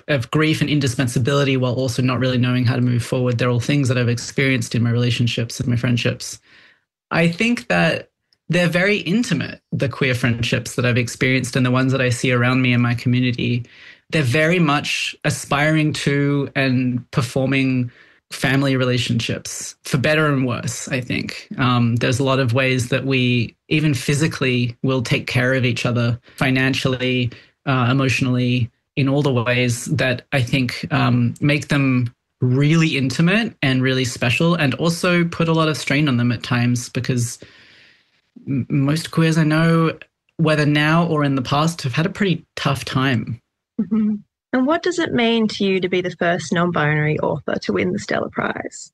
of grief and indispensability while also not really knowing how to move forward. They're all things that I've experienced in my relationships and my friendships. I think that they're very intimate, the queer friendships that I've experienced and the ones that I see around me in my community. They're very much aspiring to and performing family relationships, for better and worse, I think. There's a lot of ways that we, even physically, will take care of each other financially, emotionally, in all the ways that I think make them really intimate and really special, and also put a lot of strain on them at times, because most queers I know, whether now or in the past, have had a pretty tough time. Mm-hmm. And what does it mean to you to be the first non-binary author to win the Stella Prize?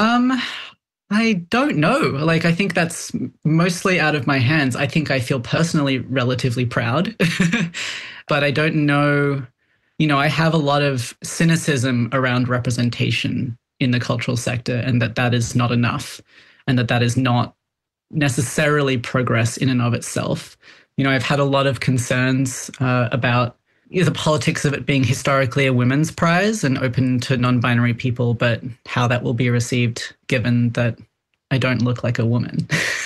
I don't know. Like, I think that's mostly out of my hands. I think I feel personally relatively proud, but I don't know. You know, I have a lot of cynicism around representation in the cultural sector, and that is not enough, and that is not necessarily progress in and of itself. You know, I've had a lot of concerns about the politics of it being historically a women's prize and open to non-binary people, but how that will be received given that I don't look like a woman.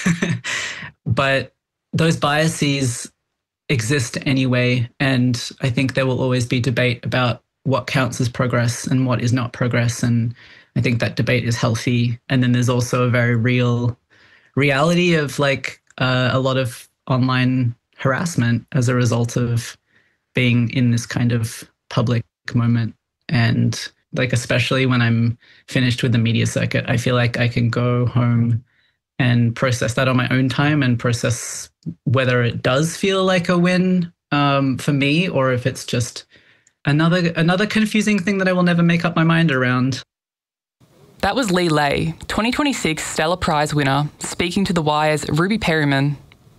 But those biases exist anyway, and I think there will always be debate about what counts as progress and what is not progress, and I think that debate is healthy. And then there's also a very real reality of like a lot of online harassment as a result of being in this kind of public moment. And like, especially when I'm finished with the media circuit, I feel like I can go home and process that on my own time and process whether it does feel like a win for me, or if it's just another confusing thing that I will never make up my mind around. That was Lee Lay, 2026 Stella Prize winner, speaking to The Wire's Ruby Perryman.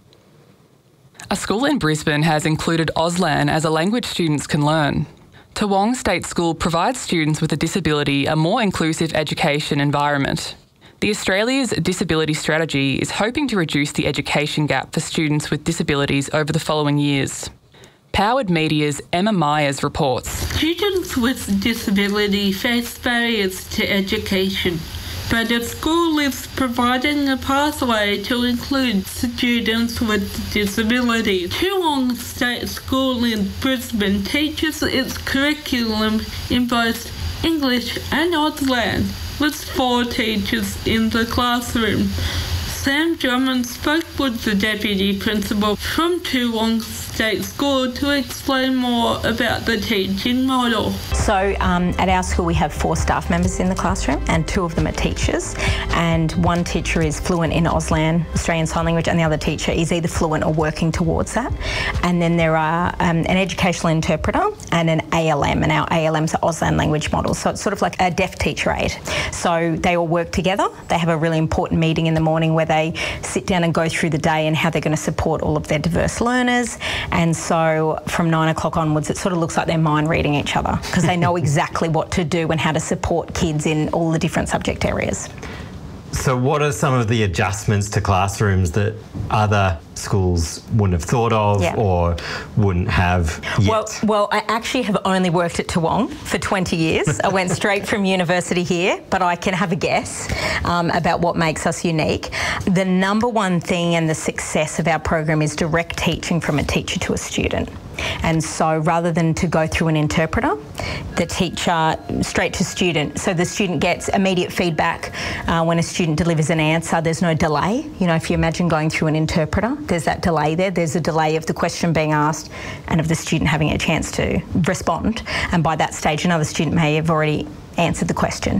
A school in Brisbane has included Auslan as a language students can learn. Toowong State School provides students with a disability a more inclusive education environment. The Australia's Disability Strategy is hoping to reduce the education gap for students with disabilities over the following years. Powered Media's Emma Myers reports. Students with disability face barriers to education, but the school is providing a pathway to include students with disabilities. Toowong State School in Brisbane teaches its curriculum in both English and Auslan, with 4 teachers in the classroom. Sam Drummond spoke with the Deputy Principal from Toowong State School to explain more about the teaching model. So at our school we have 4 staff members in the classroom, and 2 of them are teachers, and 1 teacher is fluent in Auslan, Australian Sign Language, and the other teacher is either fluent or working towards that. And then there are an educational interpreter and an ALM, and our ALMs are Auslan language models, so it's sort of like a deaf teacher aide. So they all work together. They have a really important meeting in the morning where they sit down and go through the day and how they're going to support all of their diverse learners. And so from 9 o'clock onwards, it sort of looks like they're mind reading each other, because they know exactly what to do and how to support kids in all the different subject areas. So what are some of the adjustments to classrooms that other schools wouldn't have thought of or wouldn't have yet? Well, I actually have only worked at Toowong for 20 years. I went straight from university here, but I can have a guess about what makes us unique. The number one thing and the success of our program is direct teaching from a teacher to a student. And so rather than to go through an interpreter, the teacher straight to student. So the student gets immediate feedback when a student delivers an answer. There's no delay. You know, if you imagine going through an interpreter, there's that delay there. There's a delay of the question being asked and of the student having a chance to respond. And by that stage, another student may have already answered the question.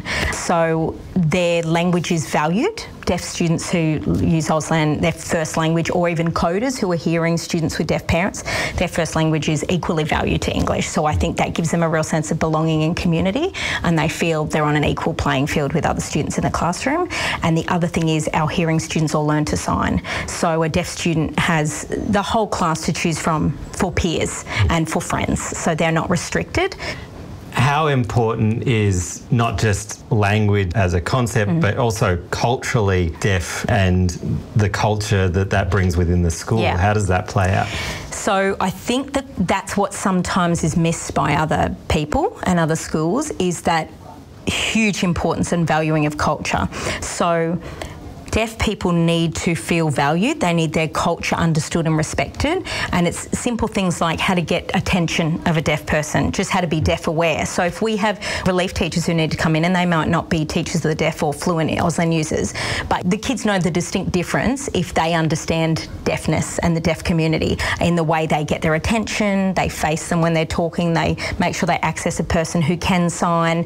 So their language is valued. Deaf students who use Auslan, their first language, or even coders who are hearing students with deaf parents, their first language is equally valued to English. So I think that gives them a real sense of belonging and community, and they feel they're on an equal playing field with other students in the classroom. And the other thing is our hearing students all learn to sign. So a deaf student has the whole class to choose from for peers and for friends, so they're not restricted. How important is not just language as a concept, but also culturally deaf and the culture that brings within the school? Yeah. How does that play out? So I think that's what sometimes is missed by other people and other schools, is that huge importance and valuing of culture. So deaf people need to feel valued. They need their culture understood and respected. And it's simple things like how to get attention of a deaf person, just how to be deaf aware. So if we have relief teachers who need to come in, and they might not be teachers of the deaf or fluent Auslan users, but the kids know the distinct difference if they understand deafness and the deaf community in the way they get their attention, they face them when they're talking, they make sure they access a person who can sign,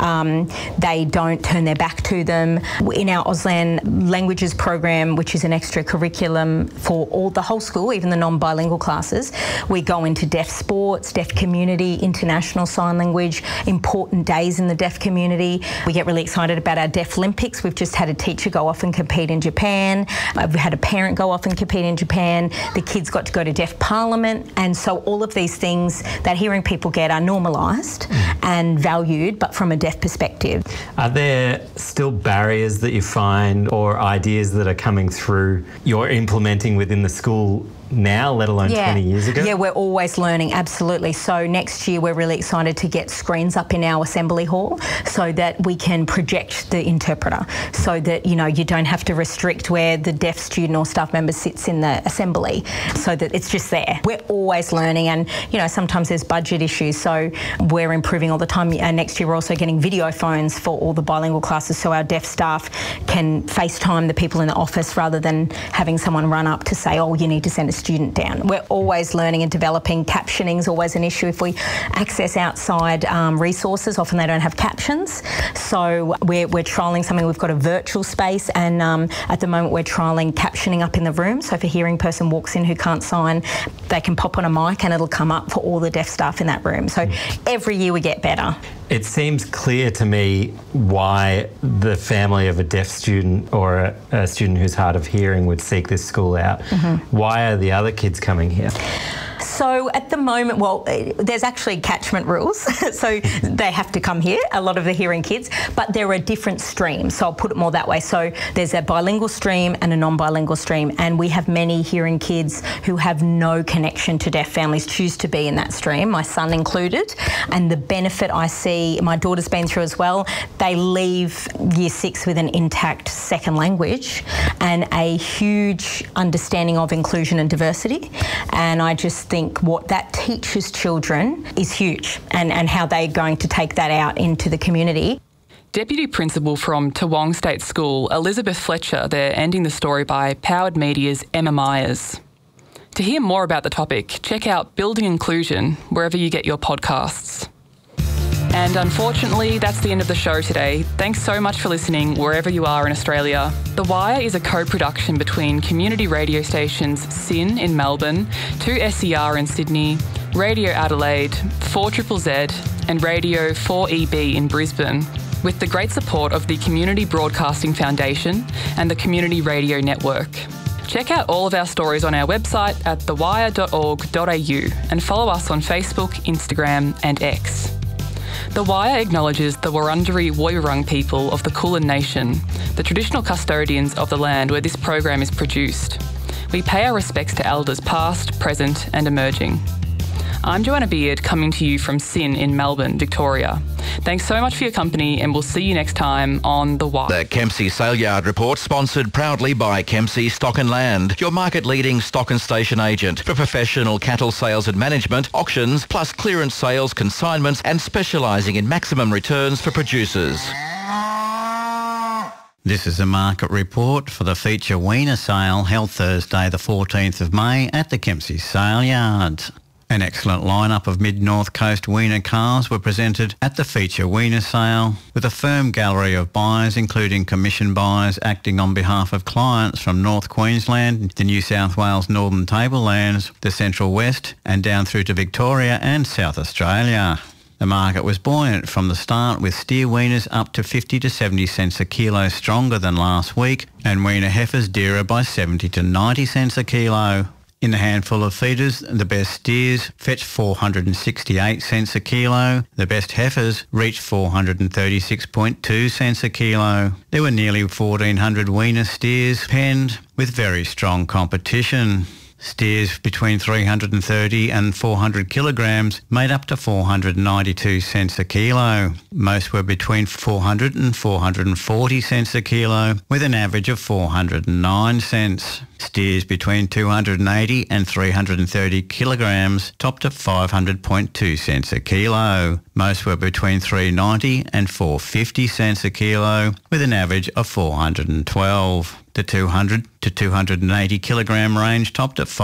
they don't turn their back to them. In our Auslan languages program, which is an extra curriculum for the whole school, even the non-bilingual classes, we go into deaf sports, deaf community, international sign language, important days in the deaf community. We get really excited about our Deaf Olympics. We've just had a teacher go off and compete in Japan. We've had a parent go off and compete in Japan. The kids got to go to Deaf Parliament. And so all of these things that hearing people get are normalised and valued, but from a deaf perspective. Are there still barriers that you find, or ideas that are coming through you're implementing within the school now, let alone 20 years ago? Yeah, we're always learning, absolutely. So next year we're really excited to get screens up in our assembly hall so that we can project the interpreter, so that, you know, you don't have to restrict where the deaf student or staff member sits in the assembly, so that it's just there. We're always learning, and, you know, sometimes there's budget issues, so we're improving all the time. Next year we're also getting video phones for all the bilingual classes, so our deaf staff can FaceTime the people in the office rather than having someone run up to say, oh, you need to send a student down. We're always learning and developing. Captioning is always an issue. If we access outside resources, often they don't have captions. So we're trialling something. We've got a virtual space, and at the moment we're trialling captioning up in the room. So if a hearing person walks in who can't sign, they can pop on a mic and it'll come up for all the deaf staff in that room. So every year we get better. It seems clear to me why the family of a deaf student or a student who's hard of hearing would seek this school out. Why are the other kids coming here? So at the moment, well, there's actually catchment rules, so they have to come here, a lot of the hearing kids, but there are different streams, so I'll put it more that way. So there's a bilingual stream and a non-bilingual stream, and we have many hearing kids who have no connection to deaf families choose to be in that stream, my son included, and the benefit I see, my daughter's been through as well, they leave year 6 with an intact second language and a huge understanding of inclusion and diversity, and I just think what that teaches children is huge, and how they're going to take that out into the community. Deputy Principal from Toowong State School, Elizabeth Fletcher, there ending the story by Powered Media's Emma Myers. To hear more about the topic, check out Building Inclusion wherever you get your podcasts. And unfortunately, that's the end of the show today. Thanks so much for listening wherever you are in Australia. The Wire is a co-production between community radio stations SYN in Melbourne, 2SER in Sydney, Radio Adelaide, 4ZZZ and Radio 4EB in Brisbane, with the great support of the Community Broadcasting Foundation and the Community Radio Network. Check out all of our stories on our website at thewire.org.au and follow us on Facebook, Instagram and X. The Wire acknowledges the Wurundjeri Woiwurrung people of the Kulin Nation, the traditional custodians of the land where this program is produced. We pay our respects to elders past, present and emerging. I'm Joanna Beard, coming to you from SYN in Melbourne, Victoria. Thanks so much for your company, and we'll see you next time on The Wire. The Kempsey Sale Yard Report, sponsored proudly by Kempsey Stock and Land, your market-leading stock and station agent for professional cattle sales and management, auctions, plus clearance sales, consignments, and specialising in maximum returns for producers. This is a market report for the feature Weaner sale held Thursday the 14th of May at the Kempsey Sale Yard. An excellent lineup of mid-North Coast Weaner cars were presented at the feature Weaner sale, with a firm gallery of buyers including commission buyers acting on behalf of clients from North Queensland, the New South Wales Northern Tablelands, the Central West and down through to Victoria and South Australia. The market was buoyant from the start, with steer weaners up to 50 to 70 cents a kilo stronger than last week, and weaner heifers dearer by 70 to 90 cents a kilo. In the handful of feeders, the best steers fetched 468 cents a kilo. The best heifers reached 436.2 cents a kilo. There were nearly 1,400 weaner steers penned with very strong competition. Steers between 330 and 400 kilograms made up to 492 cents a kilo. Most were between 400 and 440 cents a kilo, with an average of 409 cents. Steers between 280 and 330 kilograms topped at 500.2 cents a kilo. Most were between 390 and 450 cents a kilo, with an average of 412. The 200 to 280 kilogram range topped at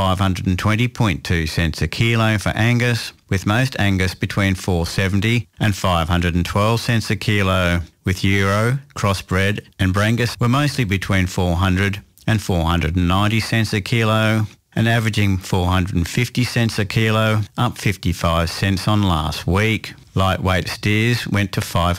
520.2 cents a kilo for Angus, with most Angus between 470 and 512 cents a kilo, with Euro, Crossbred and Brangus were mostly between 400 and 490 cents a kilo, and averaging 450 cents a kilo, up 55 cents on last week. Lightweight steers went to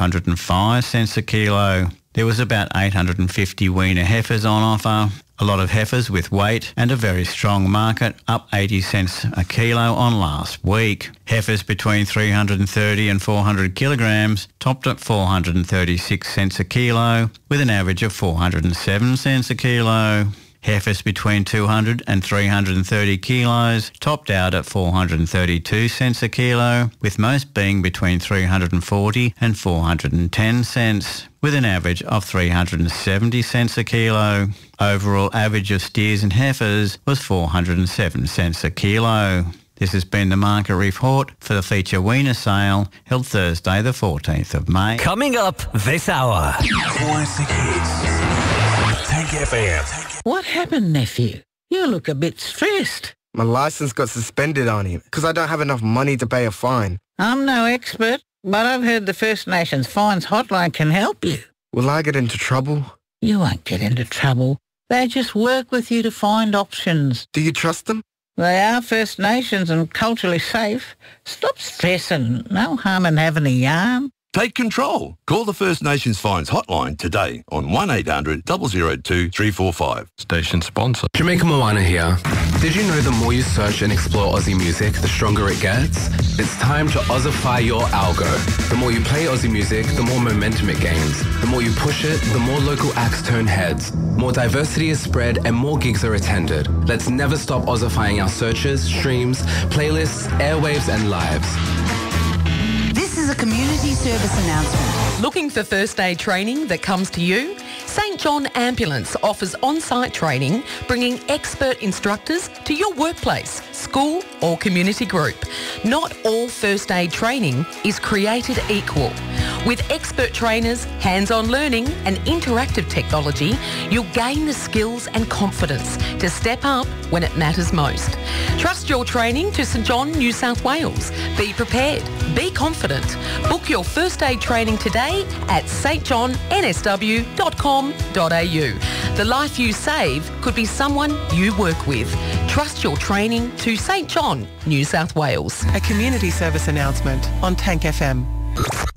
505 cents a kilo. There was about 850 weaner heifers on offer, a lot of heifers with weight and a very strong market, up 80 cents a kilo on last week. Heifers between 330 and 400 kilograms topped at 436 cents a kilo, with an average of 407 cents a kilo. Heifers between 200 and 330 kilos topped out at 432 cents a kilo, with most being between 340 and 410 cents, with an average of 370 cents a kilo. Overall average of steers and heifers was 407 cents a kilo. This has been the market report for the feature weaner sale held Thursday the 14th of May. Coming up this hour. Classic hits. Tank FM. What happened, nephew? You look a bit stressed. My license got suspended on him because I don't have enough money to pay a fine. I'm no expert, but I've heard the First Nations Fines Hotline can help you. Will I get into trouble? You won't get into trouble. They just work with you to find options. Do you trust them? They are First Nations and culturally safe. Stop stressing. No harm in having a yarn. Take control. Call the First Nations Fines Hotline today on 1800 002 345. Station sponsor. Jamaica Moana here. Did you know the more you search and explore Aussie music, the stronger it gets? It's time to Aussify your algo. The more you play Aussie music, the more momentum it gains. The more you push it, the more local acts turn heads. More diversity is spread and more gigs are attended. Let's never stop Aussifying our searches, streams, playlists, airwaves and lives. This is a community service announcement. Looking for first aid training that comes to you? St John Ambulance offers on-site training, bringing expert instructors to your workplace, school or community group. Not all first aid training is created equal. With expert trainers, hands-on learning and interactive technology, you'll gain the skills and confidence to step up when it matters most. Trust your training to St John, New South Wales. Be prepared. Be confident. Book your first aid training today at stjohnsw.com.au. The life you save could be someone you work with. Trust your training to St John, New South Wales. A community service announcement on Tank FM.